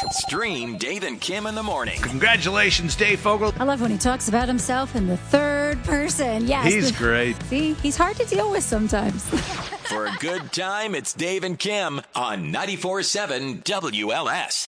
Stream Dave and Kim in the morning. Congratulations, Dave Fogel. I love when he talks about himself in the third person. Yes. He's great. See, he's hard to deal with sometimes. For a good time, it's Dave and Kim on 94.7 WLS.